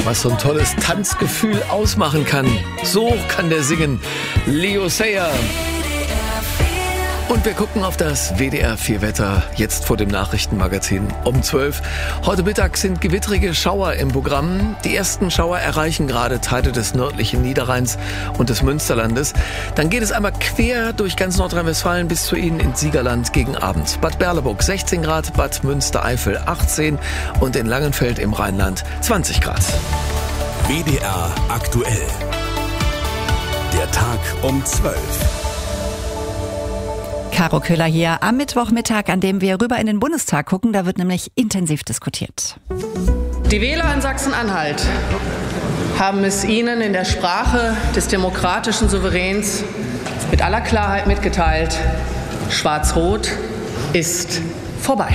Was so ein tolles Tanzgefühl ausmachen kann. So kann der singen. Leo Sayer. Und wir gucken auf das WDR 4 Wetter, jetzt vor dem Nachrichtenmagazin um 12. Heute Mittag sind gewittrige Schauer im Programm. Die ersten Schauer erreichen gerade Teile des nördlichen Niederrheins und des Münsterlandes. Dann geht es einmal quer durch ganz Nordrhein-Westfalen bis zu Ihnen ins Siegerland gegen Abend. Bad Berleburg 16 Grad, Bad Münstereifel 18 und in Langenfeld im Rheinland 20 Grad. WDR aktuell. Der Tag um 12. Caro Köhler hier am Mittwochmittag, an dem wir rüber in den Bundestag gucken. Da wird nämlich intensiv diskutiert. Die Wähler in Sachsen-Anhalt haben es Ihnen in der Sprache des demokratischen Souveräns mit aller Klarheit mitgeteilt. Schwarz-Rot ist vorbei.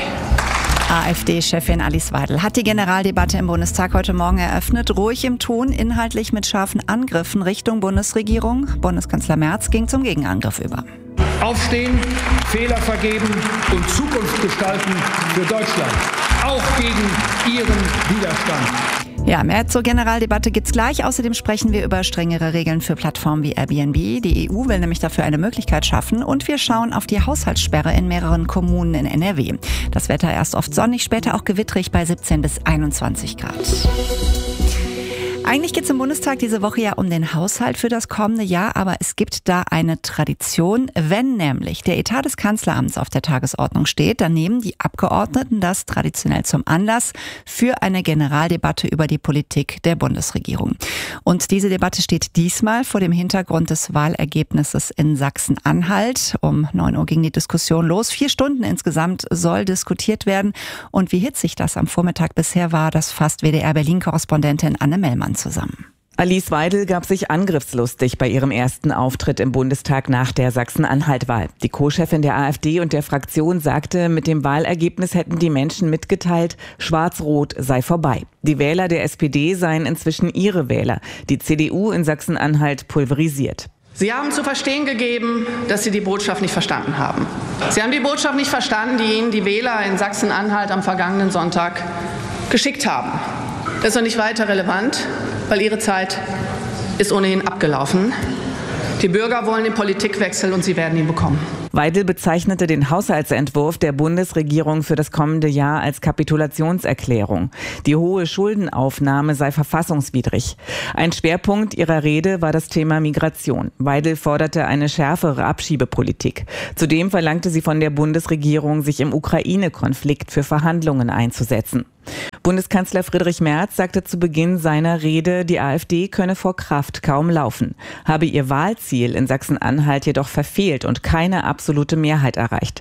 AfD-Chefin Alice Weidel hat die Generaldebatte im Bundestag heute Morgen eröffnet. Ruhig im Ton, inhaltlich mit scharfen Angriffen Richtung Bundesregierung. Bundeskanzler Merz ging zum Gegenangriff über. Aufstehen, Fehler vergeben und Zukunft gestalten für Deutschland, auch gegen Ihren Widerstand. Ja, mehr zur Generaldebatte gibt's gleich. Außerdem sprechen wir über strengere Regeln für Plattformen wie Airbnb. Die EU will nämlich dafür eine Möglichkeit schaffen. Und wir schauen auf die Haushaltssperre in mehreren Kommunen in NRW. Das Wetter erst oft sonnig, später auch gewittrig bei 17 bis 21 Grad. Eigentlich geht es im Bundestag diese Woche ja um den Haushalt für das kommende Jahr, aber es gibt da eine Tradition. Wenn nämlich der Etat des Kanzleramts auf der Tagesordnung steht, dann nehmen die Abgeordneten das traditionell zum Anlass für eine Generaldebatte über die Politik der Bundesregierung. Und diese Debatte steht diesmal vor dem Hintergrund des Wahlergebnisses in Sachsen-Anhalt. Um 9 Uhr ging die Diskussion los. 4 Stunden insgesamt soll diskutiert werden. Und wie hitzig das am Vormittag bisher war, das fasst WDR-Berlin-Korrespondentin Anne Mellmann zusammen. Alice Weidel gab sich angriffslustig bei ihrem ersten Auftritt im Bundestag nach der Sachsen-Anhalt-Wahl. Die Co-Chefin der AfD und der Fraktion sagte, mit dem Wahlergebnis hätten die Menschen mitgeteilt, Schwarz-Rot sei vorbei. Die Wähler der SPD seien inzwischen ihre Wähler. Die CDU in Sachsen-Anhalt pulverisiert. Sie haben zu verstehen gegeben, dass Sie die Botschaft nicht verstanden haben. Sie haben die Botschaft nicht verstanden, die Ihnen die Wähler in Sachsen-Anhalt am vergangenen Sonntag geschickt haben. Das ist noch nicht weiter relevant, weil Ihre Zeit ist ohnehin abgelaufen. Die Bürger wollen den Politikwechsel und sie werden ihn bekommen. Weidel bezeichnete den Haushaltsentwurf der Bundesregierung für das kommende Jahr als Kapitulationserklärung. Die hohe Schuldenaufnahme sei verfassungswidrig. Ein Schwerpunkt ihrer Rede war das Thema Migration. Weidel forderte eine schärfere Abschiebepolitik. Zudem verlangte sie von der Bundesregierung, sich im Ukraine-Konflikt für Verhandlungen einzusetzen. Bundeskanzler Friedrich Merz sagte zu Beginn seiner Rede, die AfD könne vor Kraft kaum laufen, habe ihr Wahlziel in Sachsen-Anhalt jedoch verfehlt und keine absolute Mehrheit erreicht.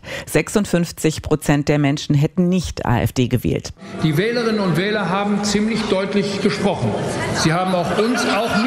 56% der Menschen hätten nicht AfD gewählt. Die Wählerinnen und Wähler haben ziemlich deutlich gesprochen. Sie haben auch uns, auch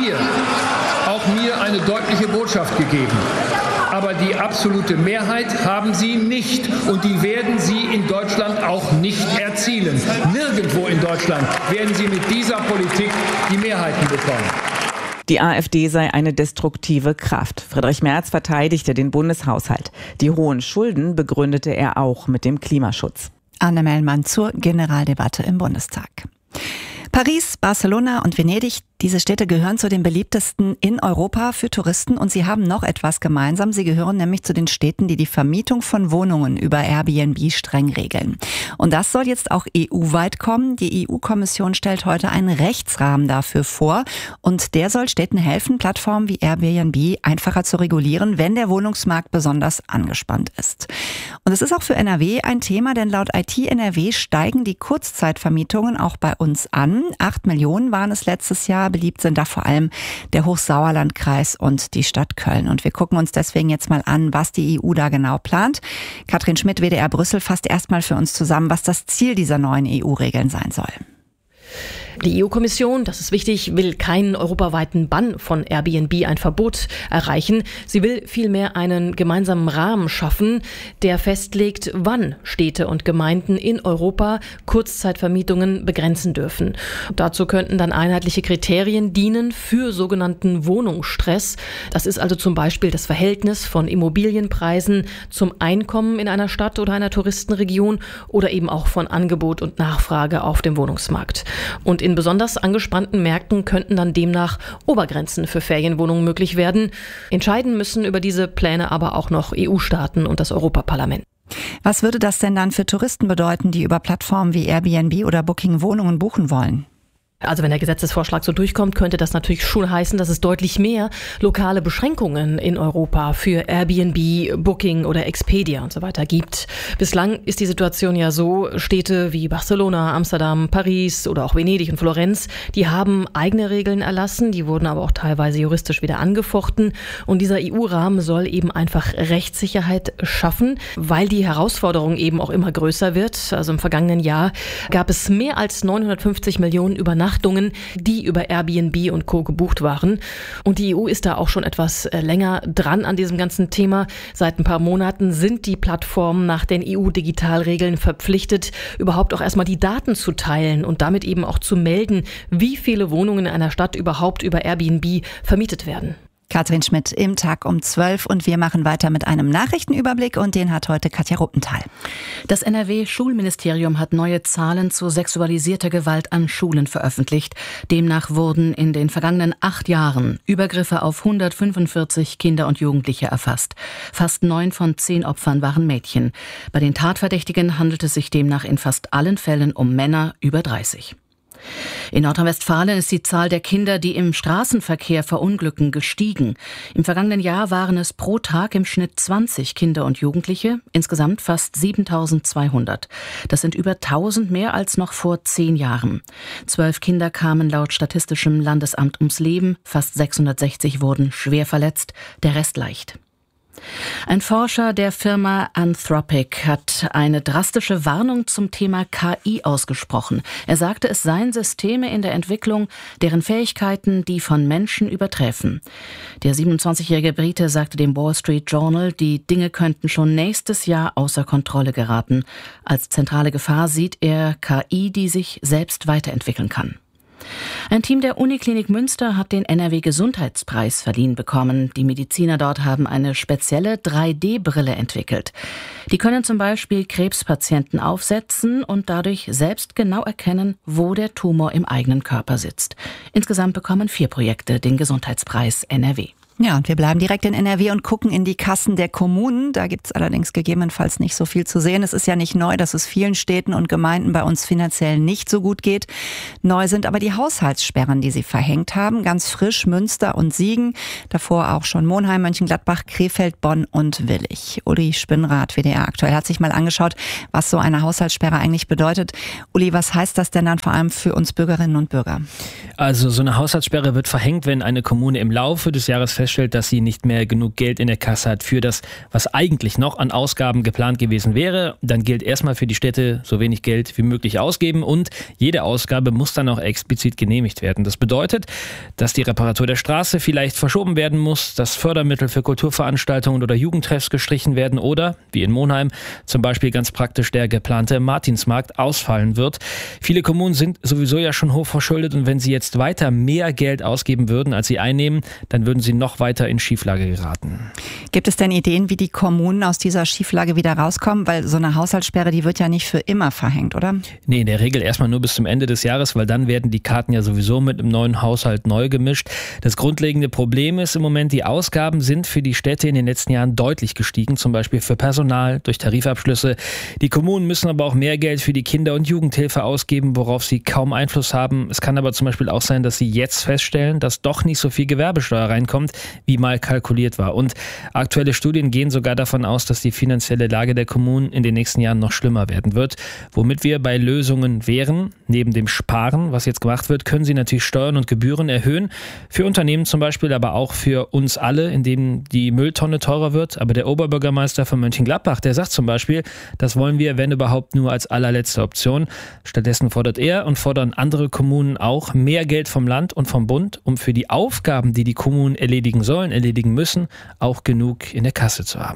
mir eine deutliche Botschaft gegeben. Aber die absolute Mehrheit haben sie nicht und die werden sie in Deutschland auch nicht erzielen. Nirgendwo in Deutschland werden sie mit dieser Politik die Mehrheiten bekommen. Die AfD sei eine destruktive Kraft. Friedrich Merz verteidigte den Bundeshaushalt. Die hohen Schulden begründete er auch mit dem Klimaschutz. Anne Mellmann zur Generaldebatte im Bundestag. Paris, Barcelona und Venedig, diese Städte gehören zu den beliebtesten in Europa für Touristen und sie haben noch etwas gemeinsam. Sie gehören nämlich zu den Städten, die die Vermietung von Wohnungen über Airbnb streng regeln. Und das soll jetzt auch EU-weit kommen. Die EU-Kommission stellt heute einen Rechtsrahmen dafür vor und der soll Städten helfen, Plattformen wie Airbnb einfacher zu regulieren, wenn der Wohnungsmarkt besonders angespannt ist. Und es ist auch für NRW ein Thema, denn laut IT-NRW steigen die Kurzzeitvermietungen auch bei uns an. 8 Millionen waren es letztes Jahr. Beliebt sind da vor allem der Hochsauerlandkreis und die Stadt Köln. Und wir gucken uns deswegen jetzt mal an, was die EU da genau plant. Katrin Schmidt, WDR Brüssel, fasst erstmal für uns zusammen, was das Ziel dieser neuen EU-Regeln sein soll. Die EU-Kommission, das ist wichtig, will keinen europaweiten Bann von Airbnb, ein Verbot erreichen. Sie will vielmehr einen gemeinsamen Rahmen schaffen, der festlegt, wann Städte und Gemeinden in Europa Kurzzeitvermietungen begrenzen dürfen. Dazu könnten dann einheitliche Kriterien dienen für sogenannten Wohnungsstress. Das ist also zum Beispiel das Verhältnis von Immobilienpreisen zum Einkommen in einer Stadt oder einer Touristenregion oder eben auch von Angebot und Nachfrage auf dem Wohnungsmarkt. Und In besonders angespannten Märkten könnten dann demnach Obergrenzen für Ferienwohnungen möglich werden. Entscheiden müssen über diese Pläne aber auch noch EU-Staaten und das Europaparlament. Was würde das denn dann für Touristen bedeuten, die über Plattformen wie Airbnb oder Booking Wohnungen buchen wollen? Also wenn der Gesetzesvorschlag so durchkommt, könnte das natürlich schon heißen, dass es deutlich mehr lokale Beschränkungen in Europa für Airbnb, Booking oder Expedia und so weiter gibt. Bislang ist die Situation ja so, Städte wie Barcelona, Amsterdam, Paris oder auch Venedig und Florenz, die haben eigene Regeln erlassen, die wurden aber auch teilweise juristisch wieder angefochten. Und dieser EU-Rahmen soll eben einfach Rechtssicherheit schaffen, weil die Herausforderung eben auch immer größer wird. Also im vergangenen Jahr gab es mehr als 950 Millionen Übernachtungen, die über Airbnb und Co. gebucht waren. Und die EU ist da auch schon etwas länger dran an diesem ganzen Thema. Seit ein paar Monaten sind die Plattformen nach den EU-Digitalregeln verpflichtet, überhaupt auch erstmal die Daten zu teilen und damit eben auch zu melden, wie viele Wohnungen in einer Stadt überhaupt über Airbnb vermietet werden. Katrin Schmidt im Tag um 12 und wir machen weiter mit einem Nachrichtenüberblick und den hat heute Katja Ruppenthal. Das NRW-Schulministerium hat neue Zahlen zu sexualisierter Gewalt an Schulen veröffentlicht. Demnach wurden in den vergangenen 8 Jahren Übergriffe auf 145 Kinder und Jugendliche erfasst. Fast 9 von 10 Opfern waren Mädchen. Bei den Tatverdächtigen handelt es sich demnach in fast allen Fällen um Männer über 30. In Nordrhein-Westfalen ist die Zahl der Kinder, die im Straßenverkehr verunglücken, gestiegen. Im vergangenen Jahr waren es pro Tag im Schnitt 20 Kinder und Jugendliche, insgesamt fast 7.200. Das sind über 1.000 mehr als noch vor 10 Jahren. 12 Kinder kamen laut Statistischem Landesamt ums Leben, fast 660 wurden schwer verletzt, der Rest leicht. Ein Forscher der Firma Anthropic hat eine drastische Warnung zum Thema KI ausgesprochen. Er sagte, es seien Systeme in der Entwicklung, deren Fähigkeiten die von Menschen übertreffen. Der 27-jährige Brite sagte dem Wall Street Journal, die Dinge könnten schon nächstes Jahr außer Kontrolle geraten. Als zentrale Gefahr sieht er KI, die sich selbst weiterentwickeln kann. Ein Team der Uniklinik Münster hat den NRW-Gesundheitspreis verliehen bekommen. Die Mediziner dort haben eine spezielle 3D-Brille entwickelt. Die können zum Beispiel Krebspatienten aufsetzen und dadurch selbst genau erkennen, wo der Tumor im eigenen Körper sitzt. Insgesamt bekommen 4 Projekte den Gesundheitspreis NRW. Ja, und wir bleiben direkt in NRW und gucken in die Kassen der Kommunen. Da gibt's allerdings gegebenenfalls nicht so viel zu sehen. Es ist ja nicht neu, dass es vielen Städten und Gemeinden bei uns finanziell nicht so gut geht. Neu sind aber die Haushaltssperren, die sie verhängt haben. Ganz frisch Münster und Siegen. Davor auch schon Monheim, Mönchengladbach, Krefeld, Bonn und Willich. Uli Spinnrath, WDR aktuell, hat sich mal angeschaut, was so eine Haushaltssperre eigentlich bedeutet. Uli, was heißt das denn dann vor allem für uns Bürgerinnen und Bürger? Also so eine Haushaltssperre wird verhängt, wenn eine Kommune im Laufe des Jahres feststellt, dass sie nicht mehr genug Geld in der Kasse hat für das, was eigentlich noch an Ausgaben geplant gewesen wäre. Dann gilt erstmal für die Städte so wenig Geld wie möglich ausgeben und jede Ausgabe muss dann auch explizit genehmigt werden. Das bedeutet, dass die Reparatur der Straße vielleicht verschoben werden muss, dass Fördermittel für Kulturveranstaltungen oder Jugendtreffs gestrichen werden oder, wie in Monheim, zum Beispiel ganz praktisch der geplante Martinsmarkt ausfallen wird. Viele Kommunen sind sowieso ja schon hoch verschuldet und wenn sie jetzt weiter mehr Geld ausgeben würden, als sie einnehmen, dann würden sie noch weiter in Schieflage geraten. Gibt es denn Ideen, wie die Kommunen aus dieser Schieflage wieder rauskommen? Weil so eine Haushaltssperre, die wird ja nicht für immer verhängt, oder? Nee, in der Regel erstmal nur bis zum Ende des Jahres, weil dann werden die Karten ja sowieso mit einem neuen Haushalt neu gemischt. Das grundlegende Problem ist im Moment, die Ausgaben sind für die Städte in den letzten Jahren deutlich gestiegen, zum Beispiel für Personal, durch Tarifabschlüsse. Die Kommunen müssen aber auch mehr Geld für die Kinder- und Jugendhilfe ausgeben, worauf sie kaum Einfluss haben. Es kann aber zum Beispiel auch sein, dass sie jetzt feststellen, dass doch nicht so viel Gewerbesteuer reinkommt, wie mal kalkuliert war. Und aktuelle Studien gehen sogar davon aus, dass die finanzielle Lage der Kommunen in den nächsten Jahren noch schlimmer werden wird. Womit wir bei Lösungen wären, neben dem Sparen, was jetzt gemacht wird, können sie natürlich Steuern und Gebühren erhöhen. Für Unternehmen zum Beispiel, aber auch für uns alle, indem die Mülltonne teurer wird. Aber der Oberbürgermeister von Mönchengladbach, der sagt zum Beispiel, das wollen wir, wenn überhaupt, nur als allerletzte Option. Stattdessen fordert er und fordern andere Kommunen auch mehr Geld vom Land und vom Bund, um für die Aufgaben, die die Kommunen erledigen sollen, erledigen müssen, auch genug in der Kasse zu haben.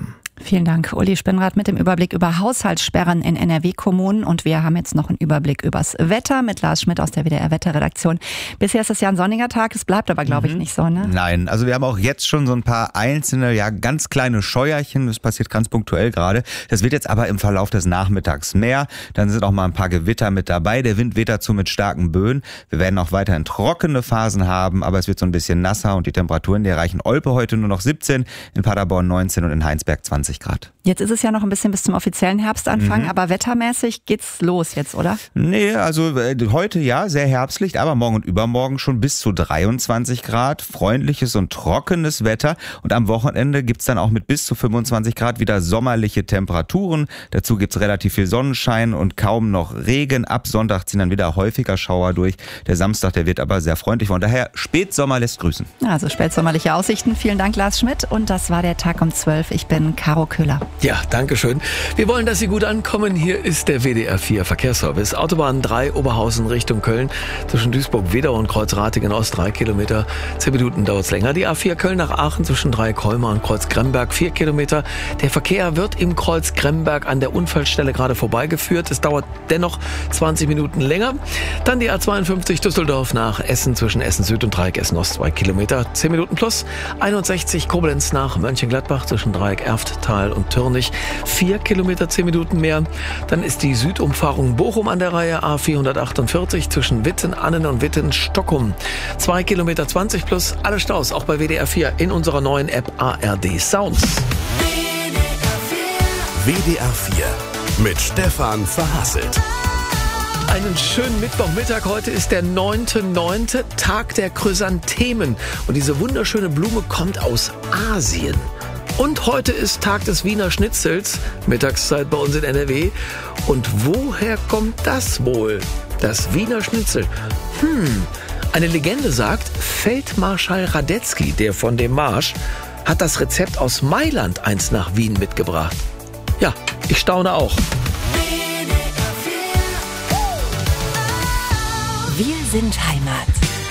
Vielen Dank, Uli Spinnrad mit dem Überblick über Haushaltssperren in NRW-Kommunen. Und wir haben jetzt noch einen Überblick übers Wetter mit Lars Schmidt aus der WDR-Wetterredaktion. Bisher ist es ja ein sonniger Tag, es bleibt aber, glaube ich, nicht so, ne? Nein, also wir haben auch jetzt schon so ein paar einzelne, ganz kleine Scheuerchen. Das passiert ganz punktuell gerade. Das wird jetzt aber im Verlauf des Nachmittags mehr. Dann sind auch mal ein paar Gewitter mit dabei. Der Wind weht dazu mit starken Böen. Wir werden auch weiterhin trockene Phasen haben, aber es wird so ein bisschen nasser und die Temperaturen, die erreichen Olpe heute nur noch 17, in Paderborn 19 und in Heinsberg 20 Grad. Jetzt ist es ja noch ein bisschen bis zum offiziellen Herbstanfang, aber wettermäßig geht's los jetzt, oder? Nee, also heute ja, sehr herbstlich, aber morgen und übermorgen schon bis zu 23 Grad, freundliches und trockenes Wetter und am Wochenende gibt's dann auch mit bis zu 25 Grad wieder sommerliche Temperaturen. Dazu gibt's relativ viel Sonnenschein und kaum noch Regen. Ab Sonntag ziehen dann wieder häufiger Schauer durch. Der Samstag, der wird aber sehr freundlich, von daher Spätsommer lässt grüßen. Also spätsommerliche Aussichten. Vielen Dank, Lars Schmidt, und das war der Tag um 12. Ich bin Caro Köhler. Ja, danke schön. Wir wollen, dass Sie gut ankommen. Hier ist der WDR 4 Verkehrsservice. Autobahn 3 Oberhausen Richtung Köln. Zwischen Duisburg-Wedau und Kreuz-Ratingen Ost 3 Kilometer. 10 Minuten dauert es länger. Die A4 Köln nach Aachen zwischen Dreieck-Holmer und Kreuz-Gremberg 4 Kilometer. Der Verkehr wird im Kreuz-Gremberg an der Unfallstelle gerade vorbeigeführt. Es dauert dennoch 20 Minuten länger. Dann die A52 Düsseldorf nach Essen zwischen Essen Süd und Dreieck Essen Ost 2 Kilometer. 10 Minuten plus. 61 Koblenz nach Mönchengladbach zwischen Dreieck Erfttal und Türnich. 4 Kilometer, 10 Minuten mehr. Dann ist die Südumfahrung Bochum an der Reihe. A448 zwischen Witten-Annen und Witten-Stockholm. 2 Kilometer 20 plus. Alle Staus, auch bei WDR 4 in unserer neuen App ARD Sounds. WDR 4 mit Stefan Verhasselt. Einen schönen Mittwochmittag. Heute ist der 9.9., Tag der Chrysanthemen. Und diese wunderschöne Blume kommt aus Asien. Und heute ist Tag des Wiener Schnitzels, Mittagszeit bei uns in NRW. Und woher kommt das wohl? Das Wiener Schnitzel. Eine Legende sagt, Feldmarschall Radetzky, der von dem Marsch, hat das Rezept aus Mailand einst nach Wien mitgebracht. Ja, ich staune auch. Wir sind Heimat.